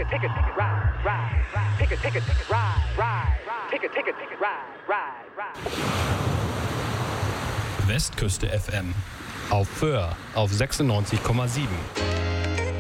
ticket, ride, ride, ticket, ride, ride, ticket, ride, ride. Westküste FM. Auf Föhr auf 96,7.